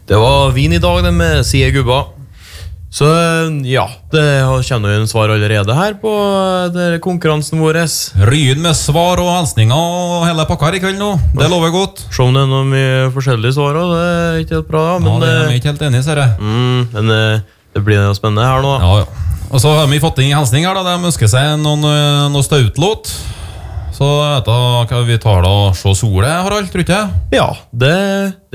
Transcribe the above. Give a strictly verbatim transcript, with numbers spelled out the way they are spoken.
Det var vin i dag, det med sier gubba. Så ja, det kjenner jo en svar allerede her på det konkurransen vår. Ryen med svar og helsninger og hele pakka her i kveld nå. Det lover godt. Se om det er noe mye forskjellige svar også, det er ikke helt bra da. Men ja, det er vi ikke helt enig, ser jeg. Mm, men det blir noe spennende her nå. Ja, ja. Og så har vi fått inn helsning her da. De ønsker seg noen, noen stautlåt. Så da kan vi ta da Se solet, Harald, tror ikke jeg? Ja, det